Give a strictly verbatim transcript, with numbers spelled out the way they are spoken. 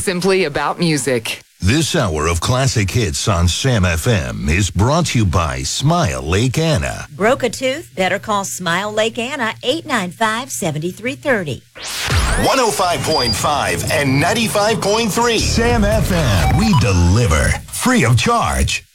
simply about music. This hour of classic hits on Sam F M is brought to you by Smile Lake Anna. Broke a tooth? Better call Smile Lake Anna, eight nine five, seven three three zero. one oh five point five and ninety-five point three. Sam F M. We deliver free of charge.